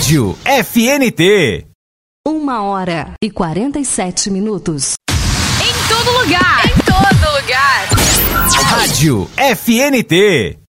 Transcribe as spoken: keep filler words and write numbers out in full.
Rádio F N T. Uma hora e quarenta e sete minutos. Em todo lugar. Em todo lugar. Rádio F N T.